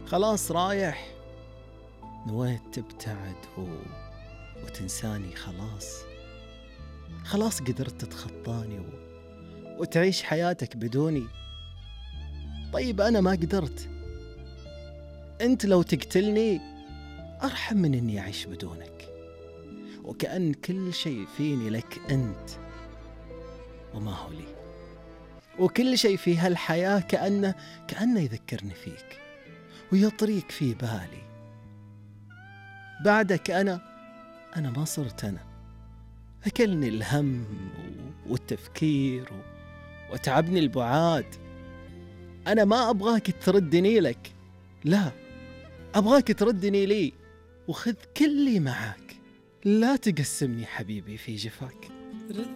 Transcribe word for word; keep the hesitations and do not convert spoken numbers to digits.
خلاص رايح، نويت تبتعد و... وتنساني. خلاص خلاص قدرت تتخطاني و... وتعيش حياتك بدوني. طيب أنا ما قدرت. أنت لو تقتلني أرحم من أني أعيش بدونك، وكأن كل شيء فيني لك أنت وما هو لي، وكل شيء في هالحياة كأنه كأنه يذكرني فيك ويطريك في بالي. بعدك أنا أنا ما صرت أنا، أكلني الهم والتفكير وتعبني البعاد. أنا ما أبغاك تردني لك، لا، أبغاك تردني لي، وخذ كلي معاك. لا تقسمني حبيبي في جفاك.